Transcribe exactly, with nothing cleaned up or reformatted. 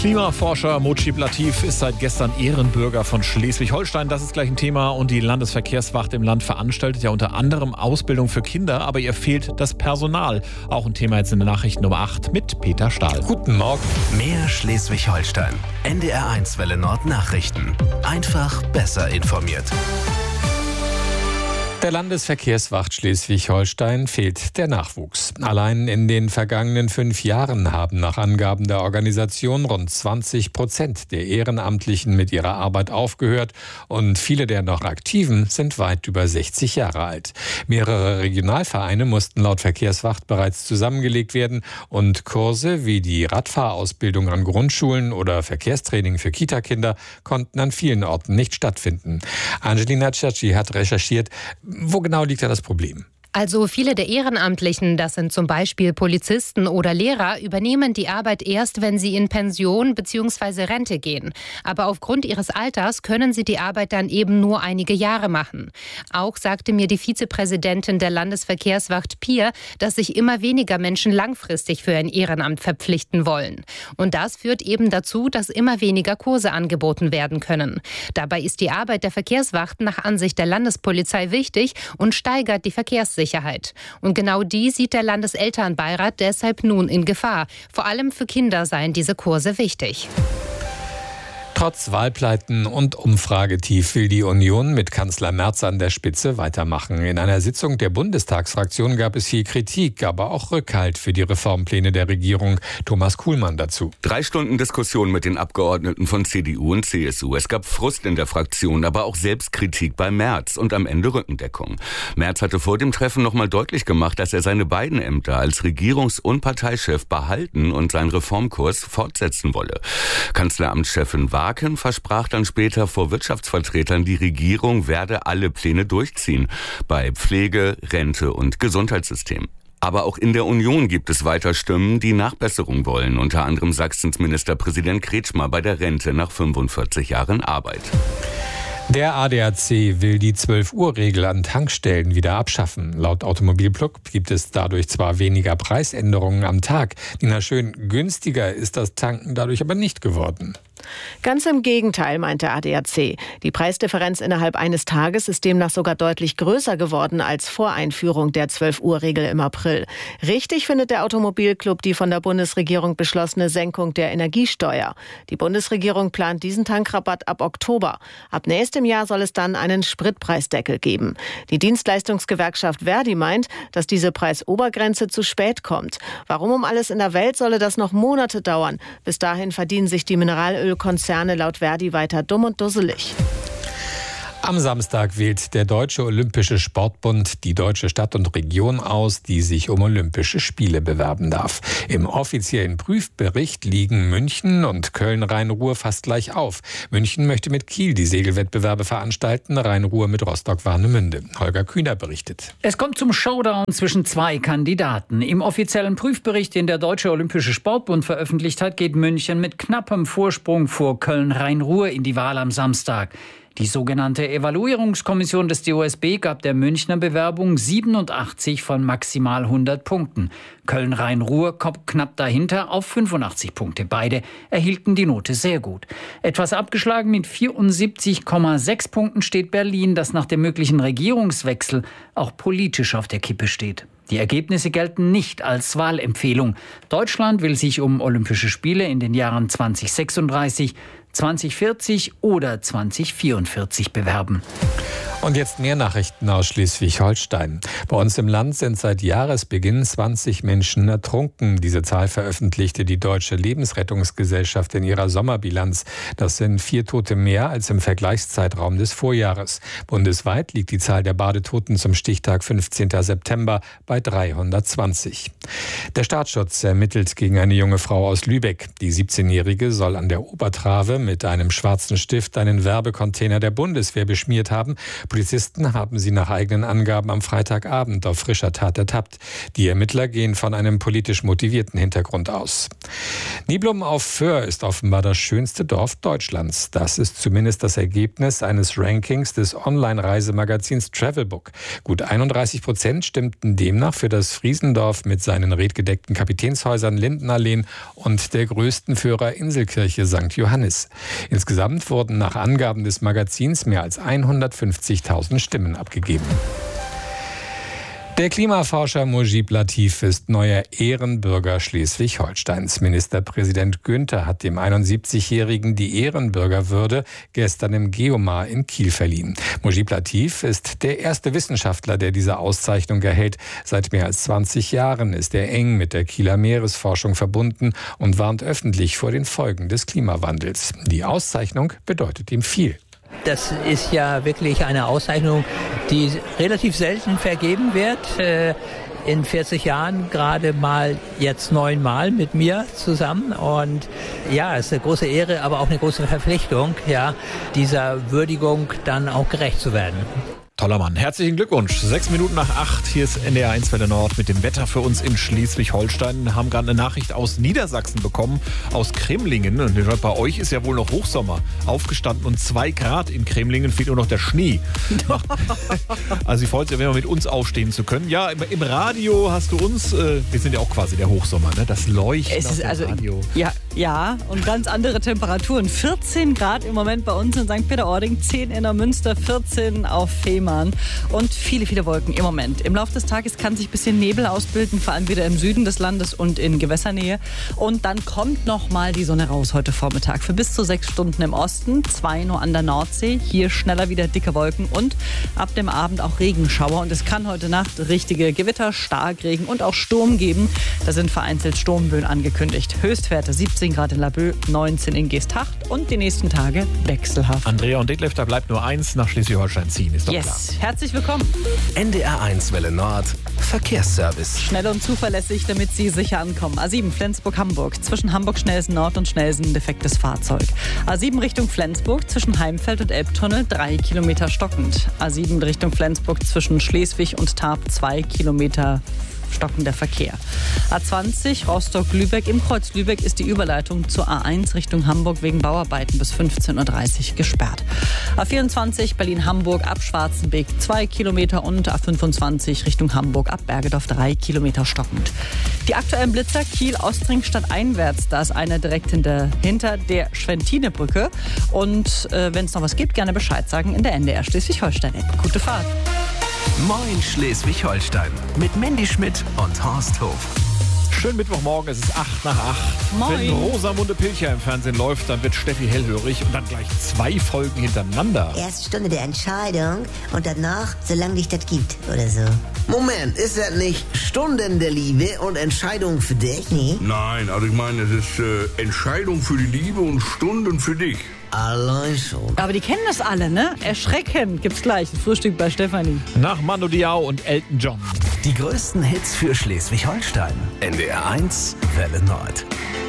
Klimaforscher Mojib Latif ist seit gestern Ehrenbürger von Schleswig-Holstein. Das ist gleich ein Thema. Und die Landesverkehrswacht im Land veranstaltet ja unter anderem Ausbildung für Kinder. Aber ihr fehlt das Personal. Auch ein Thema jetzt in der Nachricht Nummer acht mit Peter Stahl. Guten Morgen. Mehr Schleswig-Holstein. N D R eins Welle Nord Nachrichten. Einfach besser informiert. Der Landesverkehrswacht Schleswig-Holstein fehlt der Nachwuchs. Allein in den vergangenen fünf Jahren haben nach Angaben der Organisation rund zwanzig Prozent der Ehrenamtlichen mit ihrer Arbeit aufgehört und viele der noch Aktiven sind weit über sechzig Jahre alt. Mehrere Regionalvereine mussten laut Verkehrswacht bereits zusammengelegt werden und Kurse wie die Radfahrausbildung an Grundschulen oder Verkehrstraining für Kitakinder konnten an vielen Orten nicht stattfinden. Angelina Ciacci hat recherchiert. Wo genau liegt da das Problem? Also viele der Ehrenamtlichen, das sind zum Beispiel Polizisten oder Lehrer, übernehmen die Arbeit erst, wenn sie in Pension bzw. Rente gehen. Aber aufgrund ihres Alters können sie die Arbeit dann eben nur einige Jahre machen. Auch sagte mir die Vizepräsidentin der Landesverkehrswacht Pier, dass sich immer weniger Menschen langfristig für ein Ehrenamt verpflichten wollen. Und das führt eben dazu, dass immer weniger Kurse angeboten werden können. Dabei ist die Arbeit der Verkehrswacht nach Ansicht der Landespolizei wichtig und steigert die Verkehrssicherheit. Sicherheit. Und genau die sieht der Landeselternbeirat deshalb nun in Gefahr. Vor allem für Kinder seien diese Kurse wichtig. Trotz Wahlpleiten und Umfragetief will die Union mit Kanzler Merz an der Spitze weitermachen. In einer Sitzung der Bundestagsfraktion gab es viel Kritik, aber auch Rückhalt für die Reformpläne der Regierung. Thomas Kuhlmann dazu. Drei Stunden Diskussion mit den Abgeordneten von C D U und C S U. Es gab Frust in der Fraktion, aber auch Selbstkritik bei Merz und am Ende Rückendeckung. Merz hatte vor dem Treffen nochmal deutlich gemacht, dass er seine beiden Ämter als Regierungs- und Parteichef behalten und seinen Reformkurs fortsetzen wolle. Kanzleramtschefin Wagen versprach dann später vor Wirtschaftsvertretern, die Regierung werde alle Pläne durchziehen. Bei Pflege, Rente und Gesundheitssystem. Aber auch in der Union gibt es weiter Stimmen, die Nachbesserung wollen. Unter anderem Sachsens Ministerpräsident Kretschmer bei der Rente nach fünfundvierzig Jahren Arbeit. Der A D A C will die zwölf-Uhr-Regel an Tankstellen wieder abschaffen. Laut Automobilplug gibt es dadurch zwar weniger Preisänderungen am Tag. Nina Schön, günstiger ist das Tanken dadurch aber nicht geworden. Ganz im Gegenteil, meint der A D A C. Die Preisdifferenz innerhalb eines Tages ist demnach sogar deutlich größer geworden als vor Einführung der zwölf-Uhr-Regel im April. Richtig findet der Automobilclub die von der Bundesregierung beschlossene Senkung der Energiesteuer. Die Bundesregierung plant diesen Tankrabatt ab Oktober. Ab nächstem Jahr soll es dann einen Spritpreisdeckel geben. Die Dienstleistungsgewerkschaft Verdi meint, dass diese Preisobergrenze zu spät kommt. Warum um alles in der Welt solle das noch Monate dauern? Bis dahin verdienen sich die Mineralöl Konzerne laut Verdi weiter dumm und dusselig. Am Samstag wählt der Deutsche Olympische Sportbund die deutsche Stadt und Region aus, die sich um Olympische Spiele bewerben darf. Im offiziellen Prüfbericht liegen München und Köln-Rhein-Ruhr fast gleich auf. München möchte mit Kiel die Segelwettbewerbe veranstalten, Rhein-Ruhr mit Rostock-Warnemünde. Holger Kühner berichtet. Es kommt zum Showdown zwischen zwei Kandidaten. Im offiziellen Prüfbericht, den der Deutsche Olympische Sportbund veröffentlicht hat, geht München mit knappem Vorsprung vor Köln-Rhein-Ruhr in die Wahl am Samstag. Die sogenannte Evaluierungskommission des D O S B gab der Münchner Bewerbung siebenundachtzig von maximal hundert Punkten. Köln-Rhein-Ruhr kommt knapp dahinter auf fünfundachtzig Punkte. Beide erhielten die Note sehr gut. Etwas abgeschlagen mit vierundsiebzig Komma sechs Punkten steht Berlin, das nach dem möglichen Regierungswechsel auch politisch auf der Kippe steht. Die Ergebnisse gelten nicht als Wahlempfehlung. Deutschland will sich um Olympische Spiele in den Jahren zwanzig sechsunddreißig, zwanzig vierzig oder zwanzig vierundvierzig bewerben. Und jetzt mehr Nachrichten aus Schleswig-Holstein. Bei uns im Land sind seit Jahresbeginn zwanzig Menschen ertrunken. Diese Zahl veröffentlichte die Deutsche Lebensrettungsgesellschaft in ihrer Sommerbilanz. Das sind vier Tote mehr als im Vergleichszeitraum des Vorjahres. Bundesweit liegt die Zahl der Badetoten zum Stichtag fünfzehnten September bei dreihundertzwanzig. Der Staatsschutz ermittelt gegen eine junge Frau aus Lübeck. Die siebzehnjährige soll an der Obertrave mit einem schwarzen Stift einen Werbecontainer der Bundeswehr beschmiert haben. Polizisten haben sie nach eigenen Angaben am Freitagabend auf frischer Tat ertappt. Die Ermittler gehen von einem politisch motivierten Hintergrund aus. Niblum auf Föhr ist offenbar das schönste Dorf Deutschlands. Das ist zumindest das Ergebnis eines Rankings des Online-Reisemagazins Travelbook. Gut einunddreißig Prozent stimmten demnach für das Friesendorf mit seinen redgedeckten Kapitänshäusern, Lindenalleen und der größten Föhrer Inselkirche Sankt Johannis. Insgesamt wurden nach Angaben des Magazins mehr als hundertfünfzigtausend Stimmen abgegeben. Der Klimaforscher Mujib Latif ist neuer Ehrenbürger Schleswig-Holsteins. Ministerpräsident Günther hat dem einundsiebzigjährigen die Ehrenbürgerwürde gestern im Geomar in Kiel verliehen. Mujib Latif ist der erste Wissenschaftler, der diese Auszeichnung erhält. Seit mehr als zwanzig Jahren ist er eng mit der Kieler Meeresforschung verbunden und warnt öffentlich vor den Folgen des Klimawandels. Die Auszeichnung bedeutet ihm viel. Das ist ja wirklich eine Auszeichnung, die relativ selten vergeben wird. In vierzig Jahren gerade mal jetzt neunmal mit mir zusammen. Und ja, es ist eine große Ehre, aber auch eine große Verpflichtung, ja, dieser Würdigung dann auch gerecht zu werden. Toller Mann. Herzlichen Glückwunsch. Sechs Minuten nach acht. Hier ist N D R eins Welle Nord mit dem Wetter für uns in Schleswig-Holstein. Wir haben gerade eine Nachricht aus Niedersachsen bekommen, aus Cremlingen. Und bei euch ist ja wohl noch Hochsommer. Aufgestanden und zwei Grad in Cremlingen, fehlt nur noch der Schnee. Also ich freue mich, wenn wir mit uns aufstehen zu können. Ja, im, im Radio hast du uns, äh, wir sind ja auch quasi der Hochsommer, ne? Das Leuchten es ist auf dem also, Radio. Ja, ja, und ganz andere Temperaturen. vierzehn Grad im Moment bei uns in Sankt Peter-Ording, zehn in der Münster, vierzehn auf Fehmarn. Und viele, viele Wolken im Moment. Im Laufe des Tages kann sich ein bisschen Nebel ausbilden, vor allem wieder im Süden des Landes und in Gewässernähe. Und dann kommt noch mal die Sonne raus heute Vormittag. Für bis zu sechs Stunden im Osten, zwei nur an der Nordsee. Hier schneller wieder dicke Wolken und ab dem Abend auch Regenschauer. Und es kann heute Nacht richtige Gewitter, Starkregen und auch Sturm geben. Da sind vereinzelt Sturmböen angekündigt. Höchstwerte siebzehn Grad in Laboe, neunzehn in Geesthacht und die nächsten Tage wechselhaft. Andrea und Detlef, da bleibt nur eins, nach Schleswig-Holstein ziehen, ist doch yes. klar. Herzlich willkommen. N D R eins Welle Nord, Verkehrsservice. Schnell und zuverlässig, damit Sie sicher ankommen. A sieben Flensburg-Hamburg, zwischen Hamburg-Schnelsen Nord und Schnelsen defektes Fahrzeug. A sieben Richtung Flensburg, zwischen Heimfeld und Elbtunnel, drei Kilometer stockend. A sieben Richtung Flensburg, zwischen Schleswig und Tarp, zwei Kilometer stockender Verkehr. A zwanzig Rostock-Lübeck. Im Kreuz Lübeck ist die Überleitung zur A eins Richtung Hamburg wegen Bauarbeiten bis fünfzehn Uhr dreißig gesperrt. A vierundzwanzig Berlin-Hamburg ab Schwarzenbeek zwei Kilometer und A fünfundzwanzig Richtung Hamburg ab Bergedorf drei Kilometer stockend. Die aktuellen Blitzer Kiel-Ostring stadteinwärts, da ist einer direkt hinter, hinter der Schwentinebrücke. Und äh, wenn es noch was gibt, gerne Bescheid sagen in der N D R Schleswig-Holstein-App. Gute Fahrt. Moin Schleswig-Holstein mit Mandy Schmidt und Horst Hof. Schönen Mittwochmorgen, es ist acht nach acht. Moin. Wenn Rosamunde Pilcher im Fernsehen läuft, dann wird Steffi hellhörig und dann gleich zwei Folgen hintereinander. Erst Stunde der Entscheidung und danach, solange dich das gibt oder so. Moment, ist das nicht Stunden der Liebe und Entscheidung für dich? Nee. Nein, also ich meine, es ist äh, Entscheidung für die Liebe und Stunden für dich. Allein schon. Aber die kennen das alle, ne? Erschreckend gibt's gleich. Das Frühstück bei Stefanie. Nach Mando Diao und Elton John. Die größten Hits für Schleswig-Holstein. N D R eins Welle Nord.